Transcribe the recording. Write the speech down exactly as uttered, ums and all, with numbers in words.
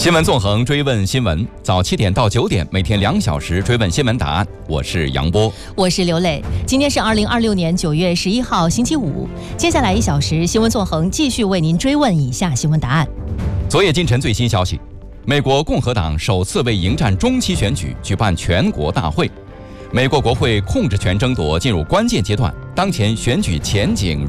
新闻纵横，追问新闻，早七点到九点，每天两小时追问新闻答案。我是杨波， 我是刘磊。今天是二零二六年九月十一号，星期五。接下来一小时，新闻纵横继续为您追问以下新闻答案。 昨夜今晨最新消息，美国共和党首次为迎战中期选举举办全国大会。美国国会控制权争夺进入关键阶段，当前选举前景